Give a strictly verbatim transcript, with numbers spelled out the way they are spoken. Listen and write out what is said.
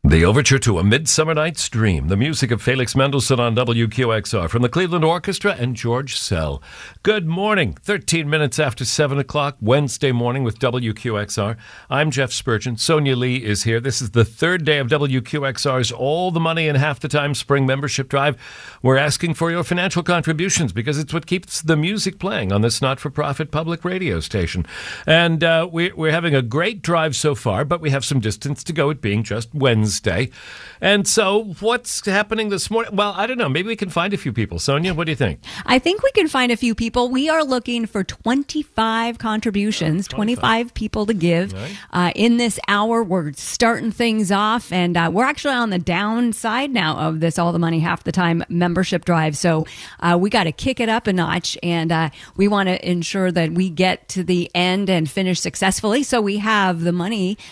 The overture to A Midsummer Night's Dream, the music of Felix Mendelssohn on W Q X R from the Cleveland Orchestra and George Sell. Good morning, thirteen minutes after seven o'clock, Wednesday morning with W Q X R. I'm Jeff Spurgeon. Sonia Lee is here. This is the third day of W Q X R's All the Money in Half the Time Spring Membership Drive. We're asking for your financial contributions because it's what keeps the music playing on this not-for-profit public radio station. And uh, we, we're having a great drive so far, but we have some distance to go, it being just Wednesday. Day. And so what's happening this morning? Well, I don't know. Maybe we can find a few people. Sonia, what do you think? I think we can find a few people. We are looking for twenty-five contributions, oh, twenty-five. twenty-five people to give. Right. Uh, in this hour, we're starting things off, and uh, we're actually on the downside now of this All the Money Half the Time membership drive. So uh, we got to kick it up a notch, and uh, we want to ensure that we get to the end and finish successfully. So we have the money